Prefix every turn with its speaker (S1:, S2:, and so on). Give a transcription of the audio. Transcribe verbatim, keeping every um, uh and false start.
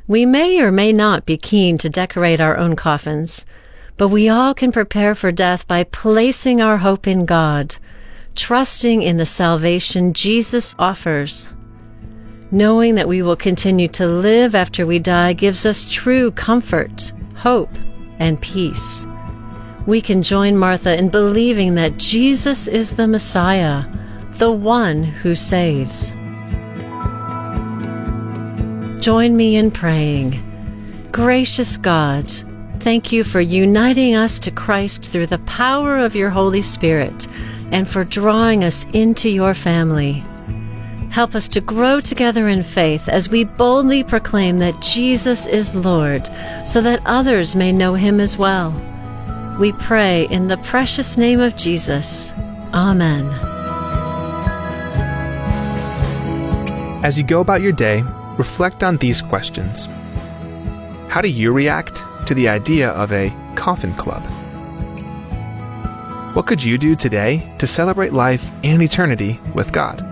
S1: We may or may not be keen to decorate our own coffins, but we all can prepare for death by placing our hope in God, trusting in the salvation Jesus offers. Knowing that we will continue to live after we die gives us true comfort, hope, and peace. We can join Martha in believing that Jesus is the Messiah, the one who saves. Join me in praying. Gracious God, thank you for uniting us to Christ through the power of your Holy Spirit and for drawing us into your family. Help us to grow together in faith as we boldly proclaim that Jesus is Lord, so that others may know him as well. We pray in the precious name of Jesus. Amen.
S2: As you go about your day, reflect on these questions. How do you react to the idea of a coffin club? What could you do today to celebrate life and eternity with God?